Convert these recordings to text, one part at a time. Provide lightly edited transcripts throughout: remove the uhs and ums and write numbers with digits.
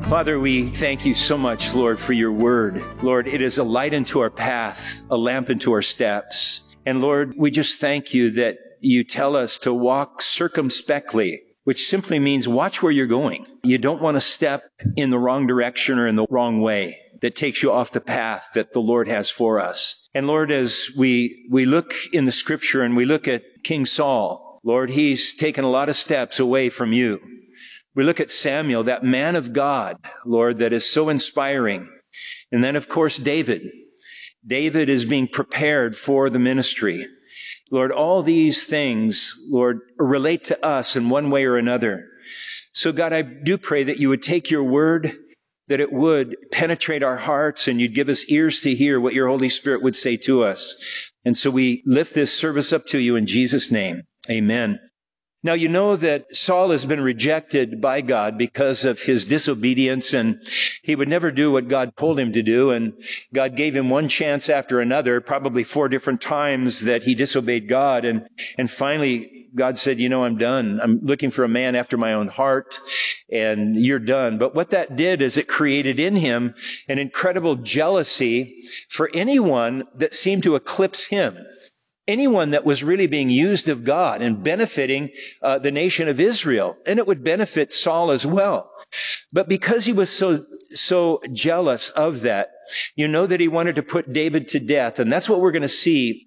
Father, we thank you so much, Lord, for your word. Lord, it is a light unto our path, a lamp unto our steps. And Lord, we just thank you that you tell us to walk circumspectly, which simply means watch where you're going. You don't want to step in the wrong direction or in the wrong way that takes you off the path that the Lord has for us. And Lord, as we look in the scripture and we look at King Saul, Lord, he's taken a lot of steps away from you. We look at Samuel, that man of God, Lord, that is so inspiring. And then, of course, David. David is being prepared for the ministry. Lord, all these things, Lord, relate to us in one way or another. So, God, I do pray that you would take your word, that it would penetrate our hearts, and you'd give us ears to hear what your Holy Spirit would say to us. And so we lift this service up to you in Jesus' name. Amen. Now, you know that Saul has been rejected by God because of his disobedience, and he would never do what God told him to do. And God gave him one chance after another, probably 4 different times that he disobeyed God. And finally, God said, you know, I'm done. I'm looking for a man after my own heart, and you're done. But what that did is it created in him an incredible jealousy for anyone that seemed to eclipse him. Anyone that was really being used of God and benefiting the nation of Israel. And it would benefit Saul as well. But because he was so jealous of that, you know that he wanted to put David to death. And that's what we're going to see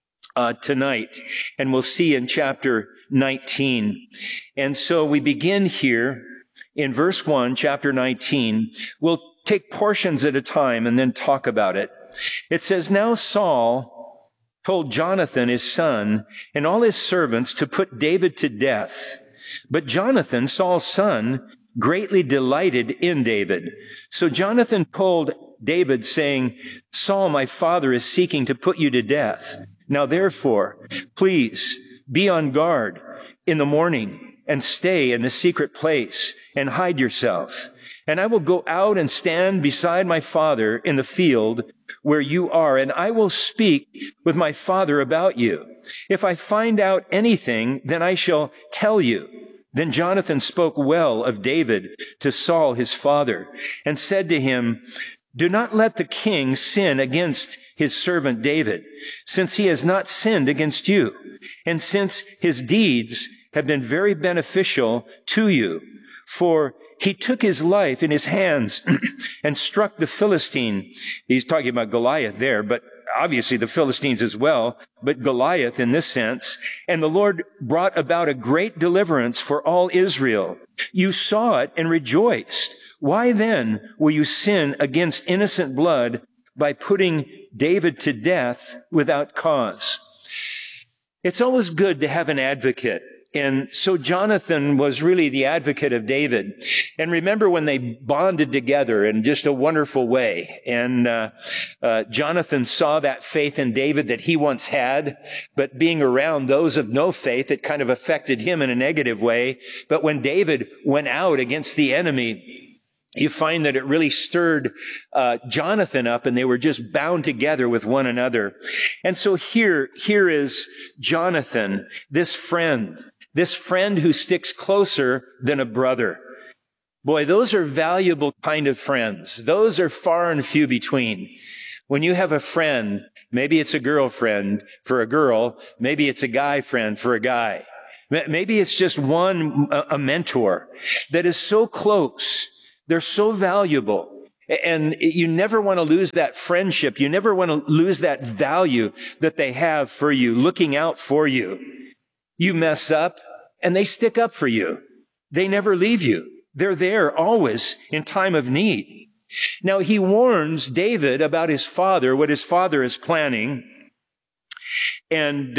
tonight. And we'll see in chapter 19. And so we begin here in verse 1, chapter 19. We'll take portions at a time and then talk about it. It says, now Saul told Jonathan, his son, and all his servants to put David to death. But Jonathan, Saul's son, greatly delighted in David. So Jonathan told David, saying, Saul, my father, is seeking to put you to death. Now therefore, please be on guard in the morning and stay in the secret place and hide yourself. And I will go out and stand beside my father in the field where you are, and I will speak with my father about you. If I find out anything, then I shall tell you. Then Jonathan spoke well of David to Saul his father, and said to him, do not let the king sin against his servant David, since he has not sinned against you, and since his deeds have been very beneficial to you. For he took his life in his hands and struck the Philistine. He's talking about Goliath there, but obviously the Philistines as well, but Goliath in this sense. And the Lord brought about a great deliverance for all Israel. You saw it and rejoiced. Why then will you sin against innocent blood by putting David to death without cause? It's always good to have an advocate. And so Jonathan was really the advocate of David. And remember when they bonded together in just a wonderful way. And Jonathan saw that faith in David that he once had, but being around those of no faith, it kind of affected him in a negative way. But when David went out against the enemy, you find that it really stirred Jonathan up, and they were just bound together with one another. And so here is Jonathan, this friend who sticks closer than a brother. Boy, those are valuable kind of friends. Those are far and few between. When you have a friend, maybe it's a girlfriend for a girl, maybe it's a guy friend for a guy. Maybe it's just a mentor that is so close. They're so valuable. And you never want to lose that friendship. You never want to lose that value that they have for you, looking out for you. You mess up, and they stick up for you. They never leave you. They're there always in time of need. Now, he warns David about his father, what his father is planning, and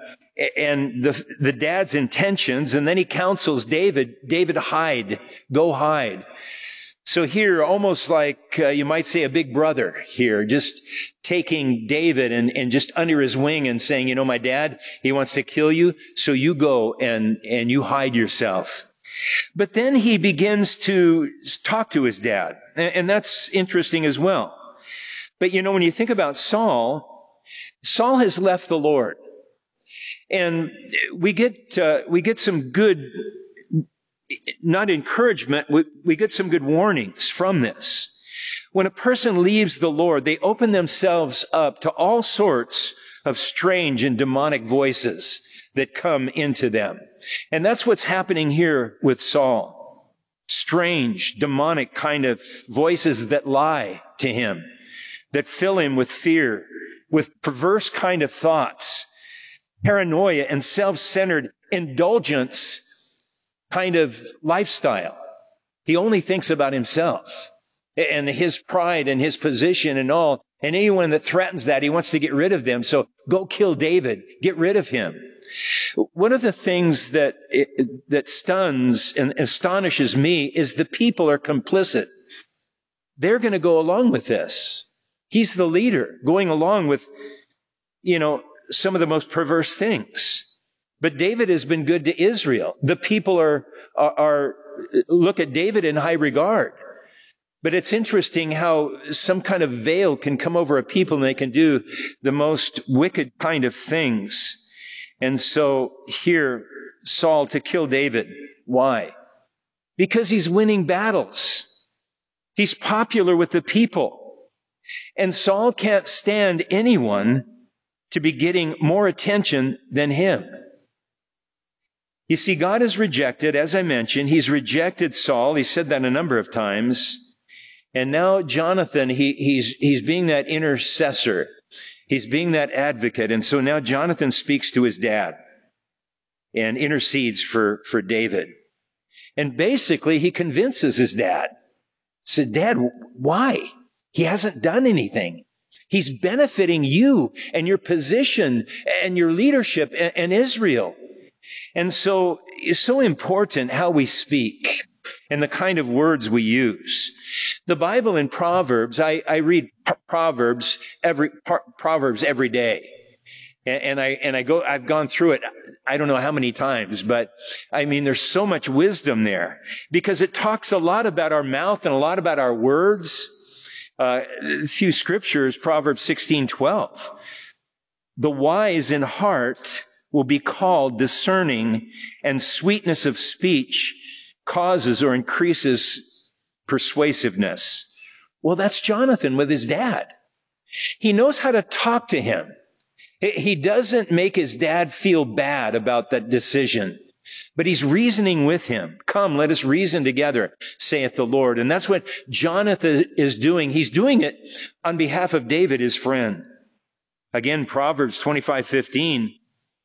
the dad's intentions, and then he counsels David, hide, go hide. So here, almost like you might say a big brother here, just taking David and just under his wing and saying, you know, my dad, he wants to kill you, so you go and you hide yourself. But then he begins to talk to his dad, and that's interesting as well. But you know, when you think about Saul has left the Lord, and we get some good not encouragement, we get some good warnings from this. When a person leaves the Lord, they open themselves up to all sorts of strange and demonic voices that come into them. And that's what's happening here with Saul. Strange, demonic kind of voices that lie to him, that fill him with fear, with perverse kind of thoughts, paranoia and self-centered indulgence kind of lifestyle. He only thinks about himself and his pride and his position and all. And anyone that threatens that, he wants to get rid of them. So go kill David. Get rid of him. One of the things that stuns and astonishes me is the people are complicit. They're going to go along with this. He's the leader going along with, some of the most perverse things. But David has been good to Israel. The people are look at David in high regard. But it's interesting how some kind of veil can come over a people and they can do the most wicked kind of things. And so here, Saul to kill David. Why? Because he's winning battles. He's popular with the people. And Saul can't stand anyone to be getting more attention than him. You see, God has rejected, as I mentioned, he's rejected Saul. He said that a number of times. And now Jonathan, he's being that intercessor. He's being that advocate. And so now Jonathan speaks to his dad and intercedes for David. And basically he convinces his dad. Said, Dad, why? He hasn't done anything. He's benefiting you and your position and your leadership and Israel. And so it's so important how we speak and the kind of words we use. The Bible in Proverbs, I read Proverbs every day. And I've gone through it, I don't know how many times, but I mean, there's so much wisdom there because it talks a lot about our mouth and a lot about our words. A few scriptures, Proverbs 16:12. The wise in heart will be called discerning, and sweetness of speech causes or increases persuasiveness. Well, that's Jonathan with his dad. He knows how to talk to him. He doesn't make his dad feel bad about that decision, but he's reasoning with him. Come, let us reason together, saith the Lord. And that's what Jonathan is doing. He's doing it on behalf of David, his friend. Again, Proverbs 25:15,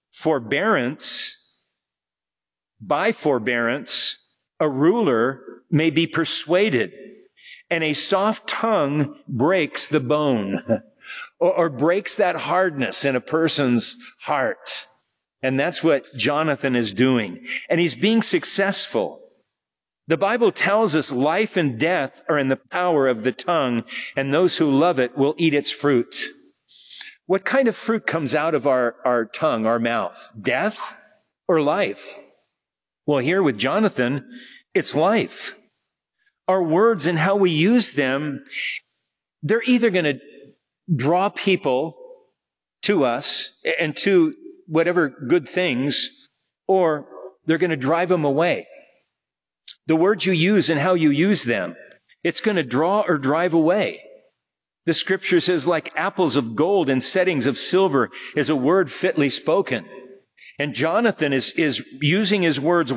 by forbearance, a ruler may be persuaded, and a soft tongue breaks the bone or breaks that hardness in a person's heart. And that's what Jonathan is doing. And he's being successful. The Bible tells us life and death are in the power of the tongue, and those who love it will eat its fruit. What kind of fruit comes out of our tongue, our mouth? Death or life? Well, here with Jonathan, it's life. Our words and how we use them, they're either going to draw people to us and to whatever good things, or they're going to drive them away. The words you use and how you use them, it's going to draw or drive away. The scripture says, like apples of gold and settings of silver is a word fitly spoken. And Jonathan is using his words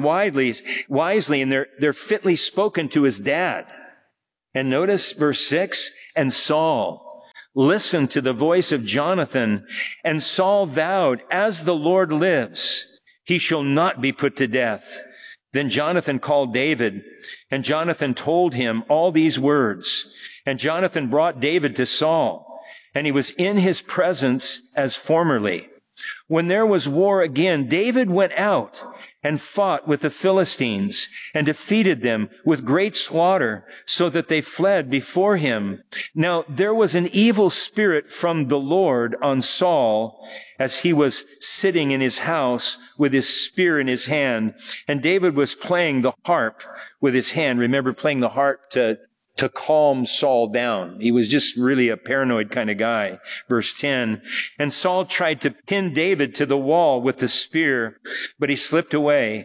wisely, and they're fitly spoken to his dad. And notice verse 6, and Saul listened to the voice of Jonathan, and Saul vowed, as the Lord lives, he shall not be put to death. Then Jonathan called David, and Jonathan told him all these words. And Jonathan brought David to Saul, and he was in his presence as formerly. When there was war again, David went out and fought with the Philistines and defeated them with great slaughter, so that they fled before him. Now there was an evil spirit from the Lord on Saul as he was sitting in his house with his spear in his hand, and David was playing the harp with his hand. Remember, playing the harp to calm Saul down. He was just really a paranoid kind of guy. Verse 10, and Saul tried to pin David to the wall with the spear, but he slipped away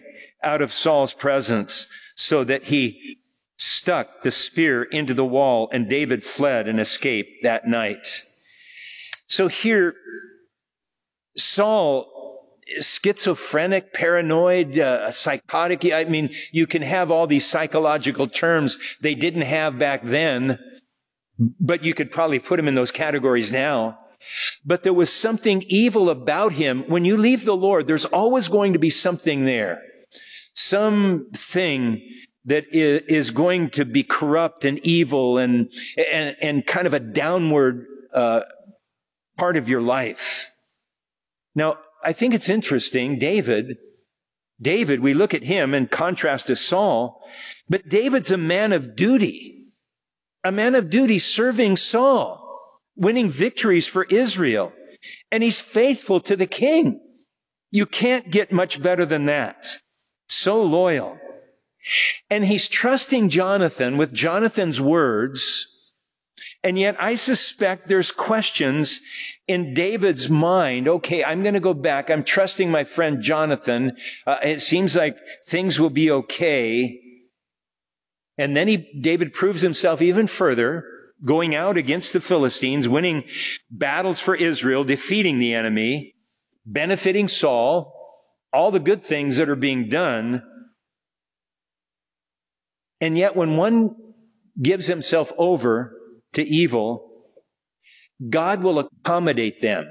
out of Saul's presence so that he stuck the spear into the wall, and David fled and escaped that night. So here, Saul, schizophrenic, paranoid, psychotic. I mean, you can have all these psychological terms they didn't have back then, but you could probably put him in those categories now. But there was something evil about him. When you leave the Lord, there's always going to be something there. Something that is going to be corrupt and evil and kind of a downward part of your life. Now, I think it's interesting, David, we look at him in contrast to Saul, but David's a man of duty serving Saul, winning victories for Israel, and he's faithful to the king. You can't get much better than that. So loyal. And he's trusting Jonathan with Jonathan's words. And yet I suspect there's questions in David's mind. Okay, I'm going to go back. I'm trusting my friend Jonathan. It seems like things will be okay. And then David proves himself even further, going out against the Philistines, winning battles for Israel, defeating the enemy, benefiting Saul, all the good things that are being done. And yet when one gives himself over to evil, God will accommodate them.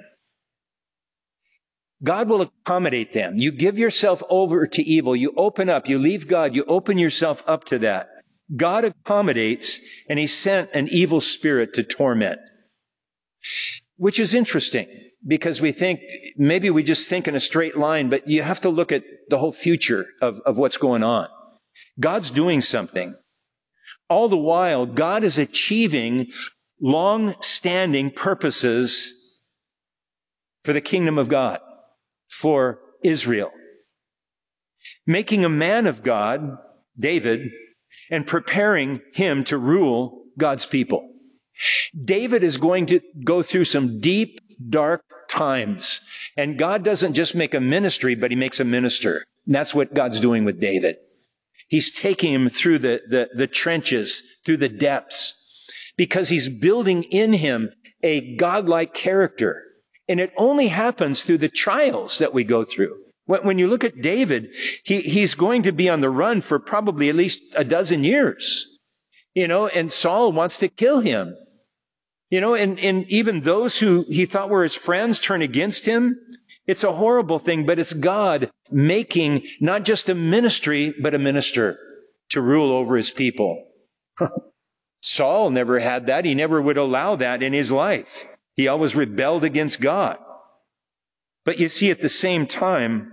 God will accommodate them. You give yourself over to evil. You open up. You leave God. You open yourself up to that. God accommodates, and he sent an evil spirit to torment. Which is interesting, because we think, maybe we just think in a straight line, but you have to look at the whole future of what's going on. God's doing something. All the while, God is achieving long-standing purposes for the kingdom of God, for Israel. Making a man of God, David, and preparing him to rule God's people. David is going to go through some deep, dark times. And God doesn't just make a ministry, but he makes a minister. And that's what God's doing with David. He's taking him through the trenches, through the depths, because he's building in him a godlike character. And it only happens through the trials that we go through. When you look at David, he's going to be on the run for probably at least a dozen years, and Saul wants to kill him, and even those who he thought were his friends turn against him. It's a horrible thing, but it's God making not just a ministry, but a minister to rule over his people. Saul never had that. He never would allow that in his life. He always rebelled against God. But you see, at the same time,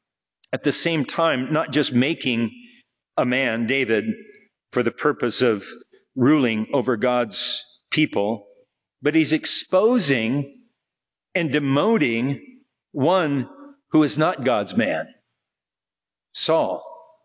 not just making a man, David, for the purpose of ruling over God's people, but he's exposing and demoting one who is not God's man, Saul,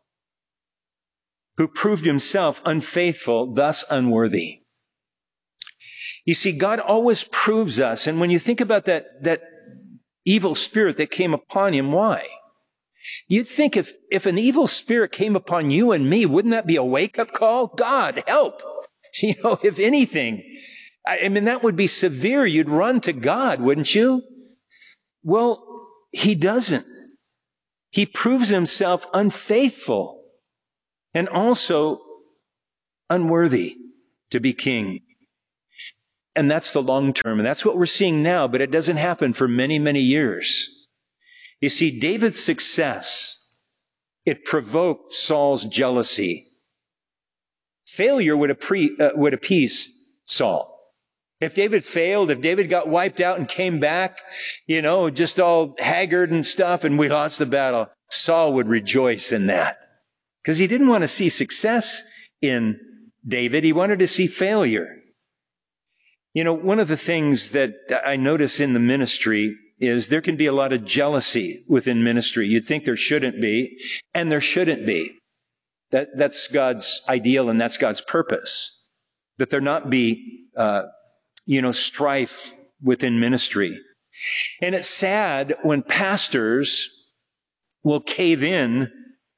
who proved himself unfaithful, thus unworthy. You see, God always proves us, and when you think about that evil spirit that came upon him, why? You'd think if an evil spirit came upon you and me, wouldn't that be a wake-up call? God, help! If anything, I mean, that would be severe. You'd run to God, wouldn't you? Well, he doesn't. He proves himself unfaithful and also unworthy to be king. And that's the long term. And that's what we're seeing now, but it doesn't happen for many, many years. You see, David's success, it provoked Saul's jealousy. Failure would appease Saul. If David failed, if David got wiped out and came back, just all haggard and stuff, and we lost the battle, Saul would rejoice in that. Because he didn't want to see success in David. He wanted to see failure. One of the things that I notice in the ministry is there can be a lot of jealousy within ministry. You'd think there shouldn't be, and there shouldn't be. That's God's ideal, and that's God's purpose. That there not be strife within ministry. And it's sad when pastors will cave in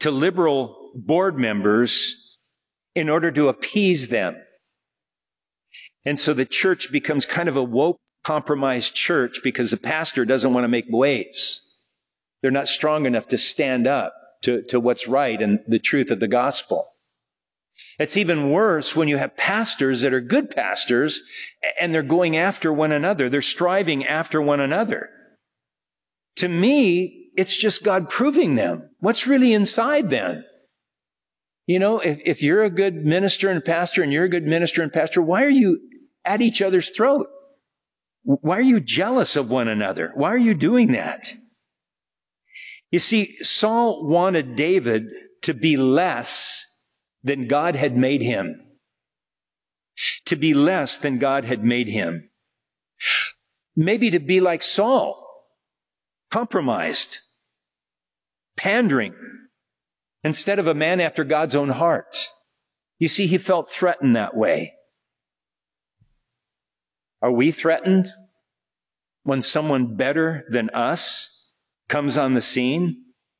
to liberal board members in order to appease them. And so the church becomes kind of a woke, compromised church because the pastor doesn't want to make waves. They're not strong enough to stand up to what's right and the truth of the gospel. It's even worse when you have pastors that are good pastors and they're going after one another. They're striving after one another. To me, it's just God proving them. What's really inside then? You know, if you're a good minister and pastor and you're a good minister and pastor, why are you at each other's throat? Why are you jealous of one another? Why are you doing that? You see, Saul wanted David to be less than God had made him. To be less than God had made him. Maybe to be like Saul, compromised, pandering, instead of a man after God's own heart. You see, he felt threatened that way. Are we threatened when someone better than us comes on the scene?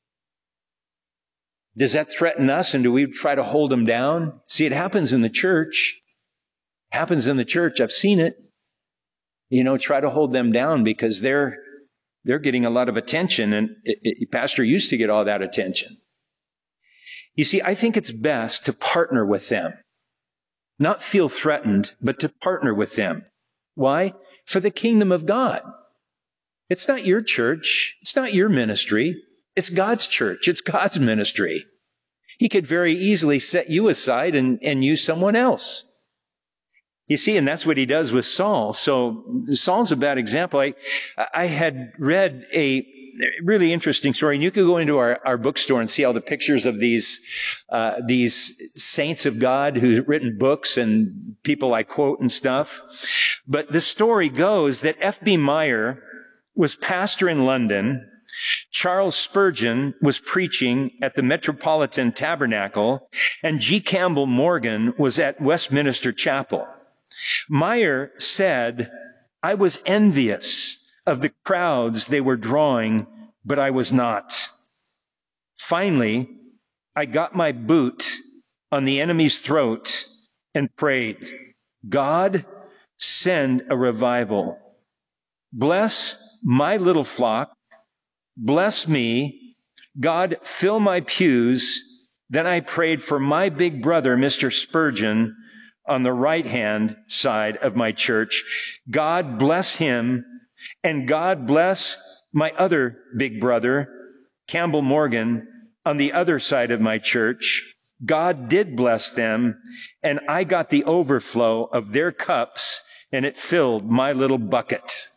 Does that threaten us, and do we try to hold them down? See, it happens in the church. It happens in the church. I've seen it. You know, try to hold them down because they're getting a lot of attention, and pastor used to get all that attention. You see, I think it's best to partner with them. Not feel threatened, but to partner with them. Why? For the kingdom of God. It's not your church. It's not your ministry. It's God's church. It's God's ministry. He could very easily set you aside and use someone else. You see, and that's what he does with Saul. So Saul's a bad example. I had read a really interesting story, and you could go into our bookstore and see all the pictures of these saints of God who've written books and people I quote and stuff. But the story goes that F.B. Meyer was pastor in London. Charles Spurgeon was preaching at the Metropolitan Tabernacle, and G. Campbell Morgan was at Westminster Chapel. Meyer said, "I was envious of the crowds they were drawing, but I was not. Finally, I got my boot on the enemy's throat and prayed, 'God, send a revival. Bless my little flock. Bless me. God, fill my pews.' Then I prayed for my big brother, Mr. Spurgeon, on the right-hand side of my church. God bless him, and God bless my other big brother, Campbell Morgan, on the other side of my church. God did bless them, and I got the overflow of their cups, and it filled my little bucket."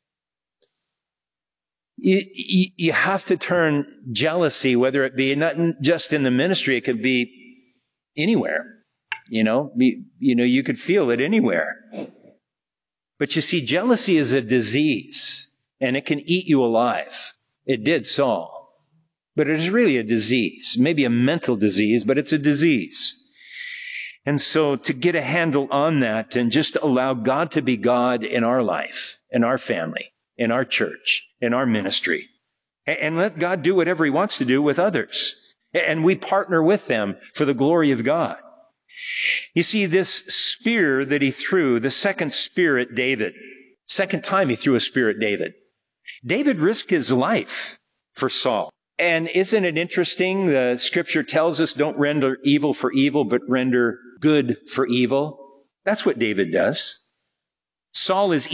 You have to turn jealousy, whether it be not just in the ministry, it could be anywhere. You could feel it anywhere. But you see, jealousy is a disease, and it can eat you alive. It did Saul. But it is really a disease, maybe a mental disease, but it's a disease. And so to get a handle on that and just allow God to be God in our life, in our family, in our church, in our ministry, and let God do whatever he wants to do with others. And we partner with them for the glory of God. You see, this spear that he threw, the second spear at David, second time he threw a spear at David. David risked his life for Saul. And isn't it interesting? The scripture tells us don't render evil for evil, but render good for evil. That's what David does. Saul is